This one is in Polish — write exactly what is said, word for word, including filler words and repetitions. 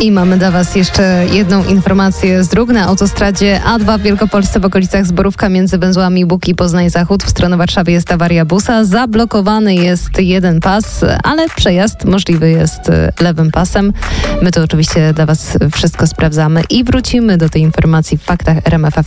I mamy dla Was jeszcze jedną informację z dróg. Na autostradzie A dwa w Wielkopolsce w okolicach Zborówka między węzłami Bóg i Poznań Zachód w stronę Warszawy jest awaria busa. Zablokowany jest jeden pas, ale przejazd możliwy jest lewym pasem. My to oczywiście dla Was wszystko sprawdzamy i wrócimy do tej informacji w faktach R M F F.